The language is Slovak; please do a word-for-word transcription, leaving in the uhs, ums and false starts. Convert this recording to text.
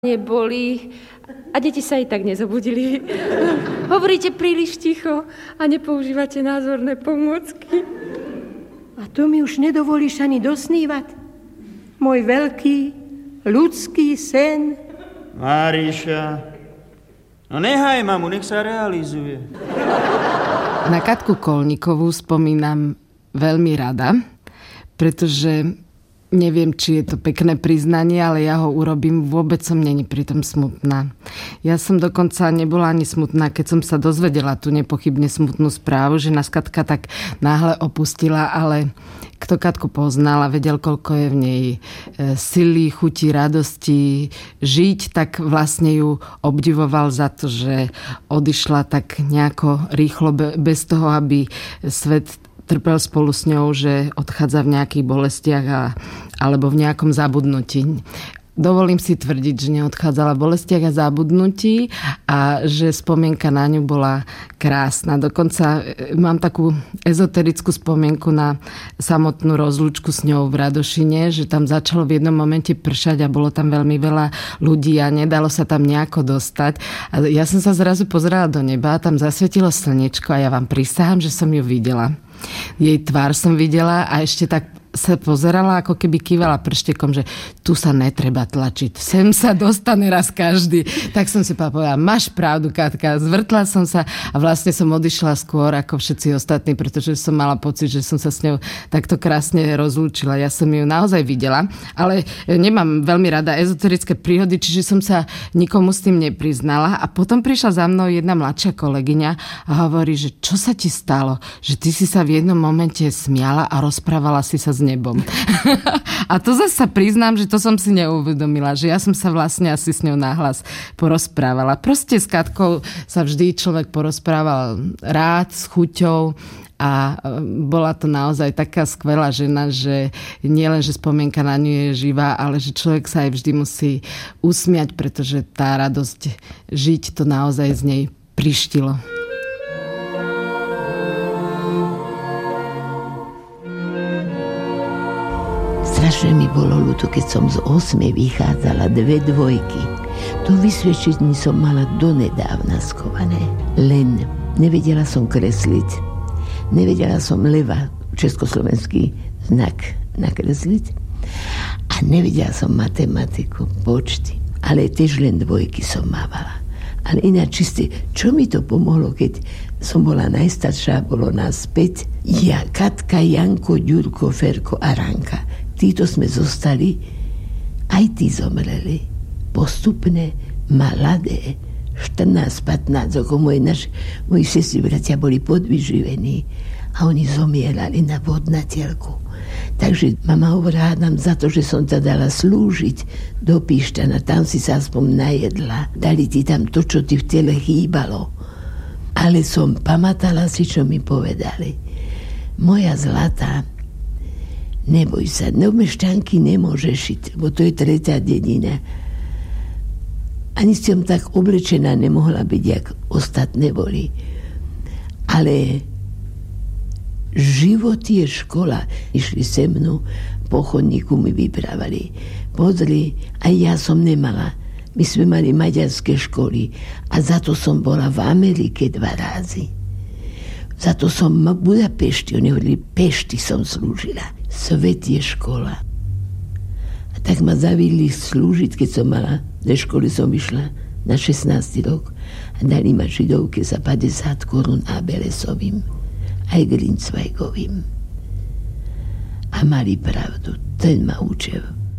neboli a deti sa i tak nezobudili. Hovoríte príliš ticho a nepoužívate názorné pomôcky. A to mi už nedovolíš ani dosnívať. Môj veľký ľudský sen. Máriša, no nehaj mamu, nech sa realizuje. Na Katku Kolníkovú spomínam veľmi rada, pretože neviem, či je to pekné priznanie, ale ja ho urobím. Vôbec som není pritom smutná. Ja som dokonca nebola ani smutná, keď som sa dozvedela tú nepochybne smutnú správu, že nás Katka tak náhle opustila, ale kto Katku poznal a vedel, koľko je v nej sily, chuti, radosti žiť, tak vlastne ju obdivoval za to, že odišla tak nejako rýchlo, bez toho, aby svet trpel spolu s ňou, že odchádza v nejakých bolestiach a, alebo v nejakom zabudnutí. Dovolím si tvrdiť, že neodchádzala v bolestiach a zabudnutí a že spomienka na ňu bola krásna. Dokonca mám takú ezoterickú spomienku na samotnú rozlúčku s ňou v Radošine, že tam začalo v jednom momente pršať a bolo tam veľmi veľa ľudí a nedalo sa tam nejako dostať. A ja som sa zrazu pozerala do neba a tam zasvietilo slnečko a ja vám prisahám, že som ju videla. Jej tvár som videla a ešte tak sa pozerala, ako keby kývala prštekom, že tu sa netreba tlačiť. Sem sa dostane raz každý. Tak som si povedala, máš pravdu, Katka. Zvrtla som sa a vlastne som odišla skôr ako všetci ostatní, pretože som mala pocit, že som sa s ňou takto krásne rozlúčila. Ja som ju naozaj videla, ale nemám veľmi rada ezoterické príhody, čiže som sa nikomu s tým nepriznala. A potom prišla za mnou jedna mladšia kolegyňa a hovorí, že čo sa ti stalo? Že ty si sa v jednom momente smiala a rozprávala si sa s nebom. A to zase sa priznám, že to som si neuvedomila, že ja som sa vlastne asi s ňou nahlas porozprávala. Proste s Katkou sa vždy človek porozprával rád, s chuťou a bola to naozaj taká skvelá žena, že nie len, že spomienka na ňu je živá, ale že človek sa aj vždy musí usmiať, pretože tá radosť žiť to naozaj z nej prištilo. Strašne mi bolo ľúto, keď som z osmej vychádzala dve dvojky. To vysvedčenie som mala donedávna schované. Len nevedela som kresliť. Nevedela som leva, československý znak nakresliť. A nevedela som matematiku, počty. Ale tiež len dvojky som mávala. Ale ináč čiste, čo mi to pomohlo, keď som bola najstaršia, bolo nás päť. Ja, Katka, Janko, Ďurko, Ferko a Ranka. Títo sme zostali, aj tí zomreli. Postupne, mladé, štrnásť pätnásť rokov. Moji, naši, moji sestri bratia boli podvyživení a oni zomierali na vodnatielku. Takže mama hovorila nám za to, že som sa dala slúžiť do Pišťana. Tam si sa aspoň najedla. Dali ti tam to, čo ti v tele chýbalo. Ale som pamätala si, čo mi povedali. Moja zlatá, neboj sa, neomešťanky nemôže šiť, lebo to je tretia dedina. Ani som tak oblečená nemohla byť, jak ostatné boli. Ale život je škola. Išli se mnou, po chodníku mi vyprávali. Pozri, aj ja som nemala. My sme mali maďarské školy a za to som bola v Amerike dva razy. Za to som v Budapešti, oni hovorili, Pešti som slúžila. Svet je škola. A tak ma zavili slúžiť, keď som mala, do školy som išla na šestnásty rok a dali ma židovke za päťdesiat korún a Belesovým, aj Grincvajgovým. A mali pravdu, ten ma učil.